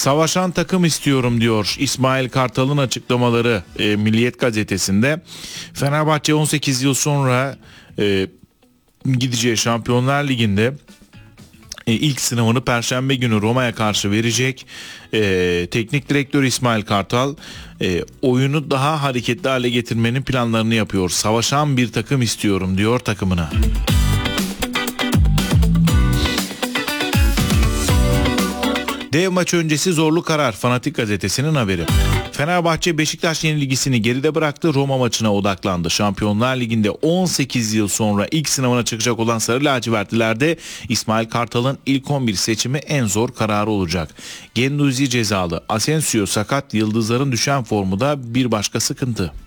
Savaşan takım istiyorum diyor İsmail Kartal'ın açıklamaları Milliyet gazetesinde. Fenerbahçe 18 yıl sonra gideceği Şampiyonlar Ligi'nde ilk sınavını Perşembe günü Roma'ya karşı verecek. Teknik direktör İsmail Kartal oyunu daha hareketli hale getirmenin planlarını yapıyor. Savaşan bir takım istiyorum diyor takımına. Dev maç öncesi zorlu karar, Fanatik gazetesinin haberi. Fenerbahçe Beşiktaş yenilgisini geride bıraktı, Roma maçına odaklandı. Şampiyonlar Ligi'nde 18 yıl sonra ilk sınavına çıkacak olan Sarı Lacivertlilerde İsmail Kartal'ın ilk 11 seçimi en zor kararı olacak. Guendouzi cezalı, Asensio sakat, yıldızların düşen formu da bir başka sıkıntı.